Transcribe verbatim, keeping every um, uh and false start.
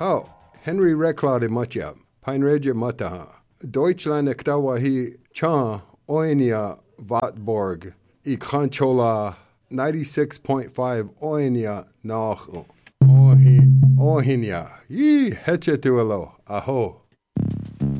Ho, Henry Reclade Matja, Peinreja Mataha. Deutschland Ektawahi Cha Oinia Vatborg, Ikhanchola ninety-six point five Oinia Nach Ohi Ohinia. Yi Hechetuelo, Aho.